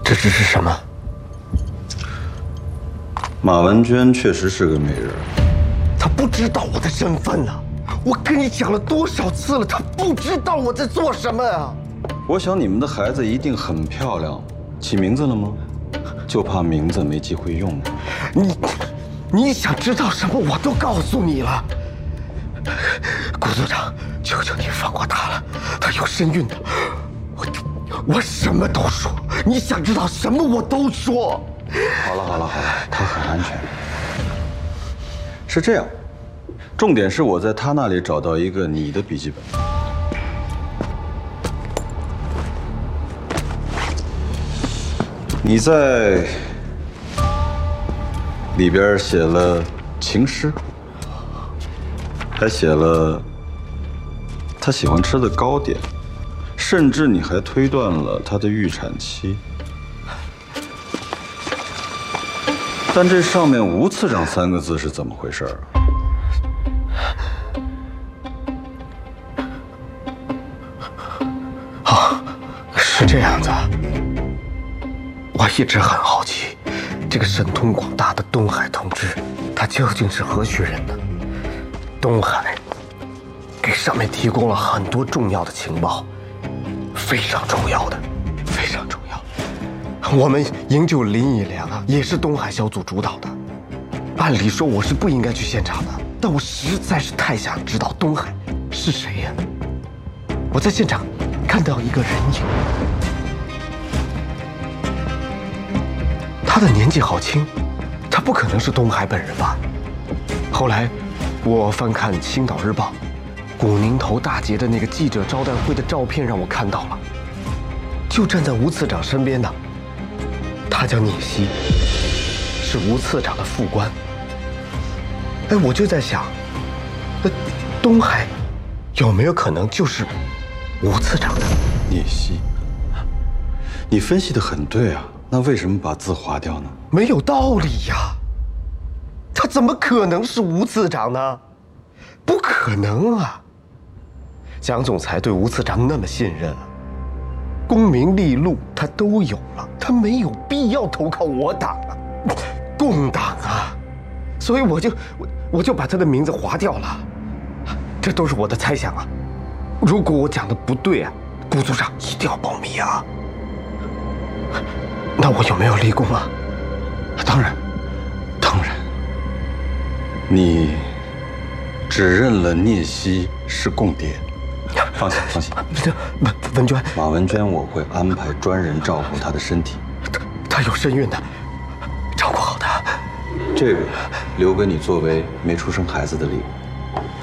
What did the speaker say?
这只是什么？ 马文娟确实是个美人。 他不知道我的身份呢。我跟你讲了多少次了，他不知道我在做什么啊！ 我想你们的孩子一定很漂亮，起名字了吗？就怕名字没机会用。 你想知道什么，我都告诉你了。顾组长，求求你放过他了，他有身孕的。我什么都说，你想知道什么我都说。 好了，他很安全。是这样，重点是我在他那里找到一个你的笔记本。你在里边写了情诗，还写了他喜欢吃的糕点，甚至你还推断了他的预产期。但这上面吴次长3个字是怎么回事啊？哦，是这样子。我一直很好奇，这个神通广大的东海同志，他究竟是何许人呢？东海给上面提供了很多重要的情报，非常重要的，非常重要。我们营救林以良啊，也是东海小组主导的。按理说我是不应该去现场的，但我实在是太想知道东海是谁呀。我在现场看到一个人影。他的年纪好轻，他不可能是东海本人吧？后来，我翻看《青岛日报》，古宁头大捷的那个记者招待会的照片让我看到了，就站在吴次长身边的，他叫聂曦，是吴次长的副官。哎，我就在想，那东海有没有可能就是吴次长的？ 聂曦，你分析得很对啊。那为什么把字划掉呢？ 没有道理呀！他怎么可能是吴次长呢？不可能啊！蒋总裁对吴次长那么信任，功名利禄他都有了，他没有必要投靠我党啊，共党啊！所以我就把他的名字划掉了。这都是我的猜想啊！如果我讲的不对啊，顾组长一定要保密啊！那我有没有立功啊？ 当然，你指认了聂曦是共谍。放心。 这文娟， 马文娟，我会安排专人照顾她的身体。 她有身孕的，照顾好她。 这个留给你作为没出生孩子的礼物。